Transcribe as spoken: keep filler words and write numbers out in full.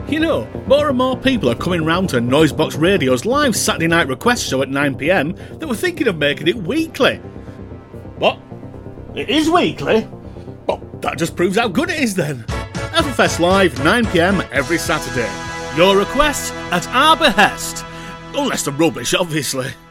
You know, more and more people are coming round to Noisebox Radio's live Saturday night request show at nine p m that were thinking of making it weekly. What? It is weekly? Well, that just proves how good it is then. Everfest Live, nine p m every Saturday. Your requests at our behest. Unless they're rubbish, obviously.